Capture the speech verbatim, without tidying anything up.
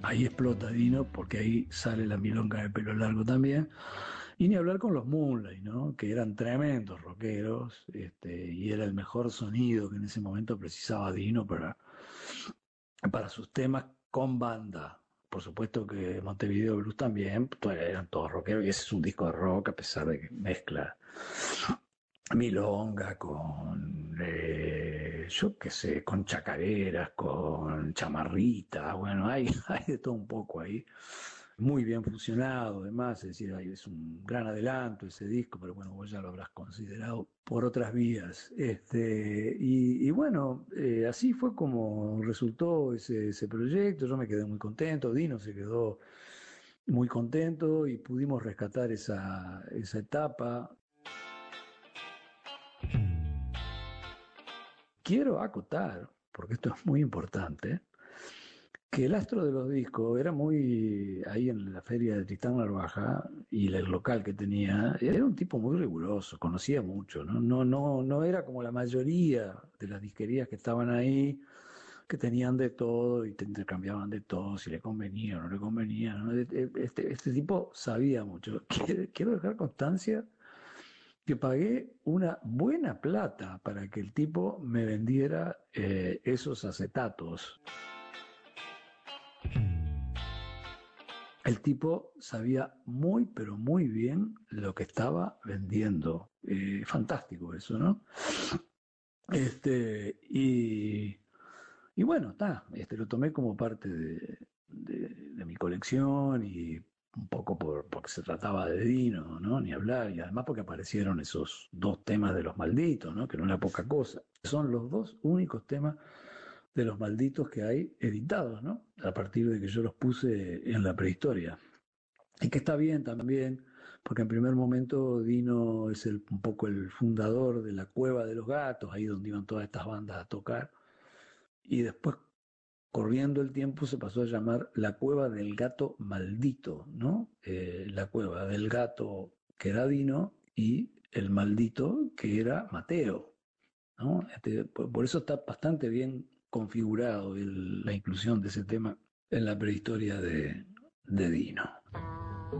Ahí explota Dino porque ahí sale la milonga de pelo largo también. Y ni hablar con los Moonlight, ¿no? Que eran tremendos rockeros, este, y era el mejor sonido que en ese momento precisaba Dino para, para sus temas con banda. Por supuesto que Montevideo Blues también, pues, eran todos rockeros, y ese es un disco de rock a pesar de que mezcla milonga con, eh, yo qué sé, con chacareras, con chamarritas, bueno, hay, hay de todo un poco ahí. Muy bien funcionado, además, es decir, es un gran adelanto ese disco, pero bueno, vos ya lo habrás considerado por otras vías. Este, y, y bueno, eh, así fue como resultó ese, ese proyecto, yo me quedé muy contento, Dino se quedó muy contento y pudimos rescatar esa, esa etapa. Quiero acotar, porque esto es muy importante, que el astro de los discos era muy, ahí en la feria de Tristán Narvaja y el local que tenía, era un tipo muy riguroso, conocía mucho, ¿no? No, no, no era como la mayoría de las disquerías que estaban ahí, que tenían de todo y te intercambiaban de todo, si le convenía o no le convenía, ¿no? Este, este tipo sabía mucho. Quiero, quiero dejar constancia que pagué una buena plata para que el tipo me vendiera eh, esos acetatos. El tipo sabía muy, pero muy bien lo que estaba vendiendo. Eh, fantástico eso, ¿no? Este, y, y bueno, está, este, lo tomé como parte de, de, de mi colección y un poco por, porque se trataba de Dino, ¿no? Ni hablar, y además porque aparecieron esos dos temas de Los Malditos, ¿no? Que no era poca cosa. Son los dos únicos temas de Los Malditos que hay editados, ¿no? A partir de que yo los puse en la prehistoria. Y que está bien también, porque en primer momento Dino es el, un poco el fundador de la Cueva de los Gatos, ahí donde iban todas estas bandas a tocar. Y después, corriendo el tiempo, se pasó a llamar la Cueva del Gato Maldito, ¿no? Eh, la Cueva del Gato, que era Dino, y el Maldito, que era Mateo, ¿no? Este, por, por eso está bastante bien configurado el, la inclusión de ese tema en la prehistoria de, de Dino.